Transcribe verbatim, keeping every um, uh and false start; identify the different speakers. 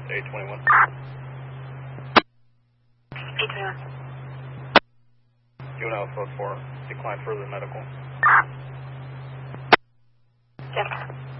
Speaker 1: eight twenty-one.
Speaker 2: eight twenty-one.
Speaker 1: U N Alpha four, decline further medical.
Speaker 2: Yes.